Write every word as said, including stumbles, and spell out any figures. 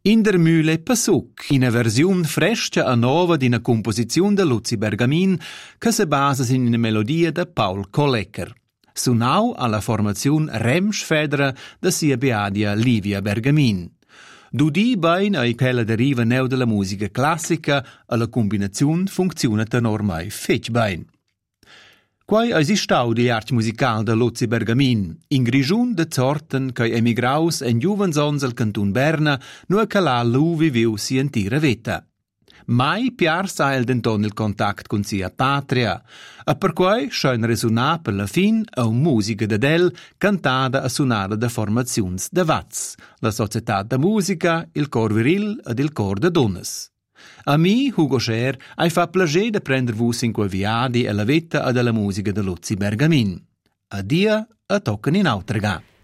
In der Mühle Pasuk, in una versione fresca e nuova di una composizione da Luzi Bergamin che si basa in una melodia da Paul Kollecker. Sunau alla formazione Remsch-Fedra da sia beadia Livia Bergamin. Dudi bain ai quella deriva neu della musica classica e la combinazione funziona ormai fetch bain. Quai esistau di art musical da Luzi Bergamin, in grigiun de Zorten che emigraus en juvensons al cantun Berna nu a calà lu viviu si entira veta. Mai piar sa el denton il contact con sia patria, e per quai schein resonà per la fin a un musica de del cantada e sunada da formaziuns de Vaz, la Società da Musica, il Cor Viril ed il Cor de Donnes. A mi, Hugo Scher, hai fa plager de prender vus in quei viadi e la vetta e della musica de Luzi Bergamin. A dia, a tocken in autrega.